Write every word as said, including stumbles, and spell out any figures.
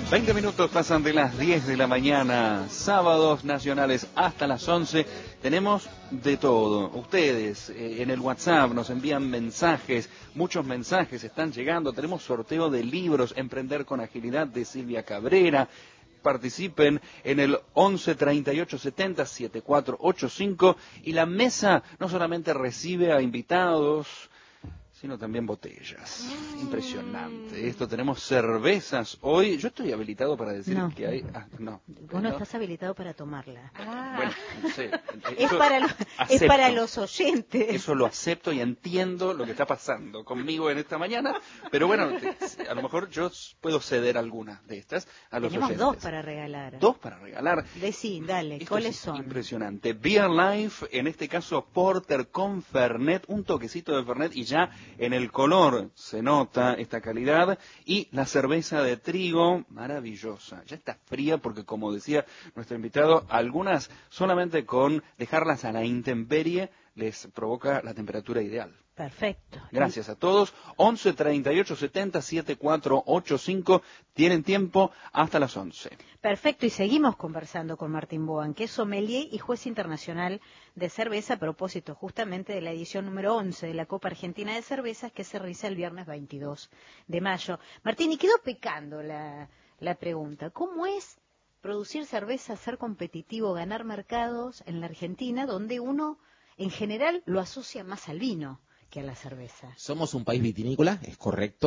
veinte minutos pasan de las diez de la mañana, sábados nacionales hasta las once. Tenemos de todo. Ustedes eh, en el WhatsApp nos envían mensajes, muchos mensajes están llegando. Tenemos sorteo de libros, Emprender con Agilidad de Silvia Cabrera. Participen en el once treinta y ocho setenta setenta y cuatro ochenta y cinco y la mesa no solamente recibe a invitados, sino también botellas. Mm. Impresionante. Esto, tenemos cervezas hoy. Yo estoy habilitado para decir no. que hay... Ah, no. Vos no estás habilitado para tomarla. Ah. Bueno, no sé. Es para, lo, es para los oyentes. Eso lo acepto y entiendo lo que está pasando conmigo en esta mañana. Pero bueno, a lo mejor yo puedo ceder alguna de estas a los Tenemos oyentes. dos para regalar. Dos para regalar. Decí, dale, Esto ¿cuáles es son? Impresionante. Beer Life, en este caso Porter con Fernet, un toquecito de Fernet y ya en el color se nota esta calidad. Y la cerveza de trigo, maravillosa. Ya está fría porque, como decía nuestro invitado, algunas solamente con dejarlas a la intemperie les provoca la temperatura ideal. Perfecto. Gracias a todos. once treinta y ocho setenta setenta y cuatro ochenta y cinco. Tienen tiempo hasta las once. Perfecto. Y seguimos conversando con Martín Boan, que es sommelier y juez internacional de cerveza, a propósito justamente de la edición número once de la Copa Argentina de Cervezas, que se realiza el viernes veintidós de mayo. Martín, y quedó pecando la, la pregunta. ¿Cómo es producir cerveza, ser competitivo, ganar mercados en la Argentina, donde uno en general lo asocia más al vino que a la cerveza? Somos un país vitinícola, es correcto.